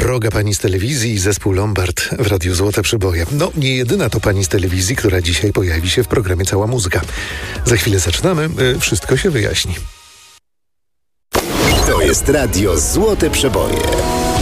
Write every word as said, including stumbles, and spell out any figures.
Droga pani z telewizji i zespół Lombard w Radiu Złote Przeboje. No, nie jedyna to pani z telewizji, która dzisiaj pojawi się w programie Cała Muzyka. Za chwilę zaczynamy, wszystko się wyjaśni. To jest Radio Złote Przeboje.